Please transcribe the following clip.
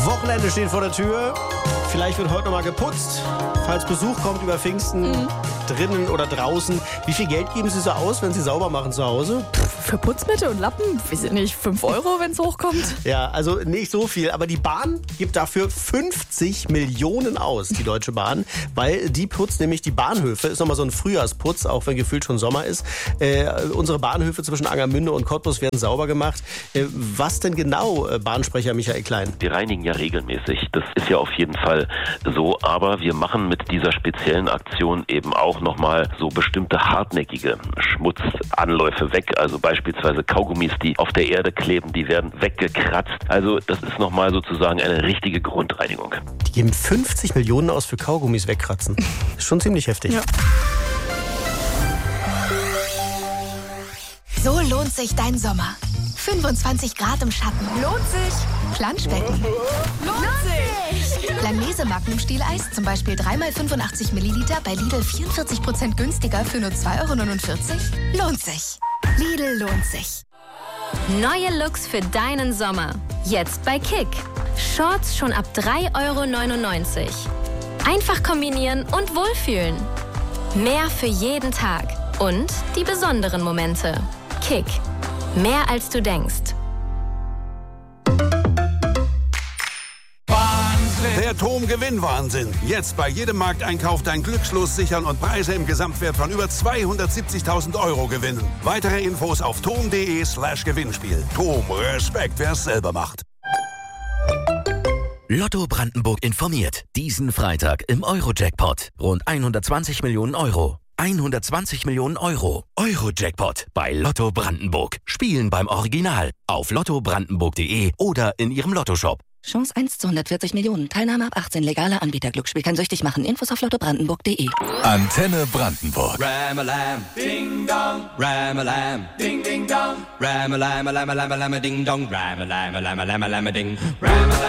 Wochenende steht vor der Tür. Vielleicht wird heute noch mal geputzt. Falls Besuch kommt über Pfingsten, drinnen oder draußen. Wie viel Geld geben Sie so aus, wenn Sie sauber machen zu Hause? Für Putzmittel und Lappen, weiß ich nicht, 5 Euro, wenn es hochkommt. Ja, also nicht so viel. Aber die Bahn gibt dafür 50 Millionen aus, die Deutsche Bahn. Weil die putzt nämlich die Bahnhöfe. Ist nochmal so ein Frühjahrsputz, auch wenn gefühlt schon Sommer ist. Unsere Bahnhöfe zwischen Angermünde und Cottbus werden sauber gemacht. Was denn genau, Bahnsprecher Michael Klein? Wir reinigen ja regelmäßig. Das ist ja auf jeden Fall so. Aber wir machen mit dieser speziellen Aktion eben auch nochmal so bestimmte hartnäckige Schmutzanläufe weg. Also beispielsweise Kaugummis, die auf der Erde kleben, die werden weggekratzt. Also das ist nochmal sozusagen eine richtige Grundreinigung. Die geben 50 Millionen aus für Kaugummis wegkratzen. Ist schon ziemlich heftig. Ja. So lohnt sich dein Sommer. 25 Grad im Schatten. Lohnt sich. Planschbecken. Lohnt sich. Langnese Magnum-Stieleis, zum Beispiel 3x85 Milliliter bei Lidl 44% günstiger für nur 2,49 €. Lohnt sich. Lidl lohnt sich. Neue Looks für deinen Sommer. Jetzt bei Kick. Shorts schon ab 3,99 €. Einfach kombinieren und wohlfühlen. Mehr für jeden Tag. Und die besonderen Momente. Kick. Mehr als du denkst. Der TOM-Gewinnwahnsinn. Jetzt bei jedem Markteinkauf dein Glückslos sichern und Preise im Gesamtwert von über 270.000 € gewinnen. Weitere Infos auf tom.de/Gewinnspiel. TOM, Respekt, wer es selber macht. Lotto Brandenburg informiert. Diesen Freitag im Euro-Jackpot. Rund 120 Millionen €. 120 Millionen €. Euro-Jackpot bei Lotto Brandenburg. Spielen beim Original. Auf lottobrandenburg.de oder in Ihrem Lottoshop. Chance 1 zu 140 Millionen. Teilnahme ab 18. Legaler Anbieter. Glücksspiel kann süchtig machen. Infos auf lottobrandenburg.de. Antenne Brandenburg. Ram-a-lam, ding-dong, ram-a-lam, ding-ding-dong, ram-a-lam-a-lam-a-lam-a-ding-dong, ram-a-lam-a-lam-a-lam-a-ding, ram-a-lam.